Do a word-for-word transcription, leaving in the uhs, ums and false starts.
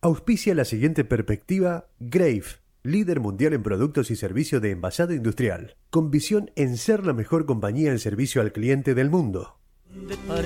Auspicia la siguiente perspectiva Grave, líder mundial en productos y servicios de envasado industrial, con visión en ser la mejor compañía en servicio al cliente del mundo.